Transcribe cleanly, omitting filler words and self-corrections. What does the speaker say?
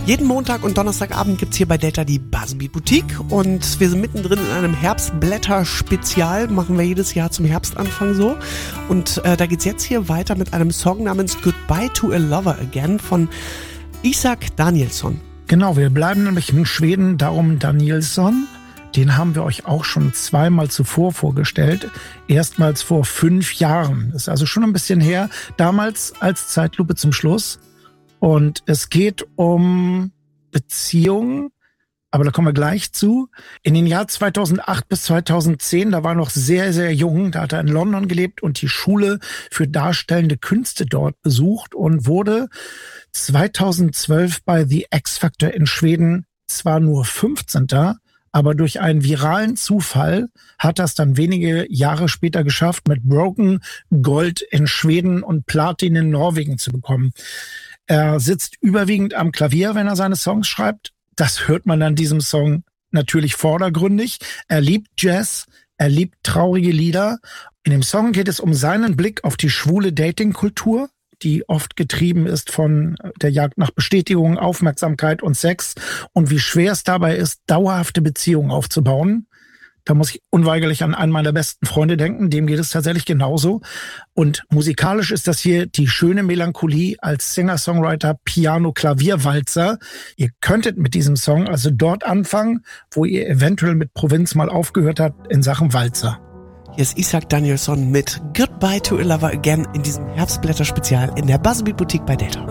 Jeden Montag und Donnerstagabend gibt's hier bei Delta die Buzzbeat Boutique und wir sind mittendrin in einem Herbstblätter-Spezial, machen wir jedes Jahr zum Herbstanfang so. Und da geht's jetzt hier weiter mit einem Song namens Goodbye to a Lover Again von Isak Danielsson. Genau, wir bleiben nämlich in Schweden, darum Danielsson. Den haben wir euch auch schon zweimal zuvor vorgestellt. Erstmals vor 5 Jahren. Das ist also schon ein bisschen her. Damals als Zeitlupe zum Schluss. Und es geht um Beziehungen, aber da kommen wir gleich zu. In den Jahren 2008 bis 2010, da war er noch sehr, sehr jung. Da hat er in London gelebt und die Schule für darstellende Künste dort besucht und wurde 2012 bei The X Factor in Schweden zwar nur 15., aber durch einen viralen Zufall hat er es dann wenige Jahre später geschafft, mit Broken Gold in Schweden und Platin in Norwegen zu bekommen. Er sitzt überwiegend am Klavier, wenn er seine Songs schreibt. Das hört man an diesem Song natürlich vordergründig. Er liebt Jazz, er liebt traurige Lieder. In dem Song geht es um seinen Blick auf die schwule Datingkultur, die oft getrieben ist von der Jagd nach Bestätigung, Aufmerksamkeit und Sex und wie schwer es dabei ist, dauerhafte Beziehungen aufzubauen. Da muss ich unweigerlich an einen meiner besten Freunde denken, dem geht es tatsächlich genauso. Und musikalisch ist das hier die schöne Melancholie als Singer-Songwriter, Piano-Klavierwalzer. Ihr könntet mit diesem Song also dort anfangen, wo ihr eventuell mit Provinz mal aufgehört habt in Sachen Walzer. Hier ist Isak Danielsson mit Goodbye to a Lover Again in diesem Herbstblätter-Spezial in der Buzzbeat Boutique bei Delta.